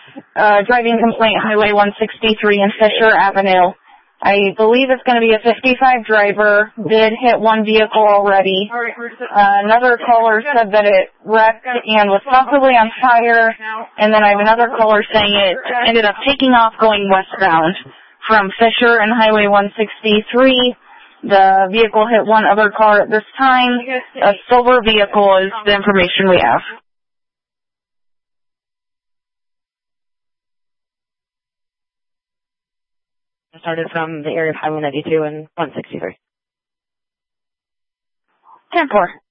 driving complaint, Highway 163 and Fisher Avenue. I believe it's going to be a 55 driver, did hit one vehicle already. Another caller said that it wrecked and was possibly on fire, and then I have another caller saying it ended up taking off going westbound from Fisher and Highway 163. The vehicle hit one other car at this time. A silver vehicle is the information we have. Started from the area of Highway 92 and 163. 10-4.